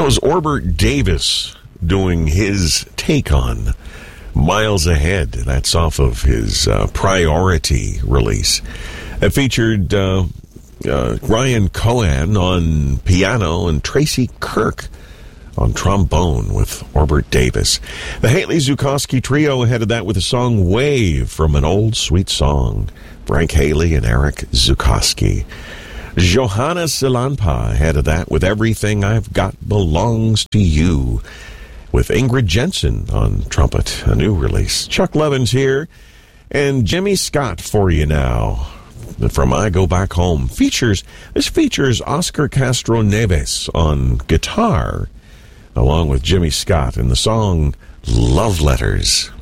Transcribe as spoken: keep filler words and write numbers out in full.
was Orbert Davis doing his take on Miles Ahead. That's off of his uh, Priority release. It featured uh, uh, Ryan Cohen on piano and Tracy Kirk on trombone with Orbert Davis. The Haley Zukowski Trio headed that with the song Wave from An Old Sweet Song. Frank Haley and Eric Zukowski. Johanna Silanpa headed that with Everything I've Got Belongs to You with Ingrid Jensen on trumpet, a new release. Chuck Levin's here, and Jimmy Scott for you now. From I Go Back Home. Features, this features Oscar Castro Neves on guitar, along with Jimmy Scott in the song Love Letters.